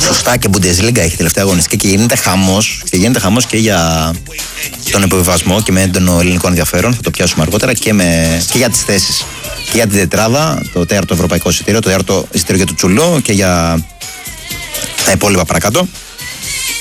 Σωστά, και Bundesliga έχει τελευταία αγωνιστική και γίνεται χαμός. Και γίνεται χαμός και για τον υποβιβασμό και με έντονο ελληνικό ενδιαφέρον. Θα το πιάσουμε αργότερα και για τις θέσεις. Και για την τετράδα, το τέταρτο ευρωπαϊκό εισιτήριο, το τέταρτο εισιτήριο για το Τσουλό και για τα υπόλοιπα παρακάτω.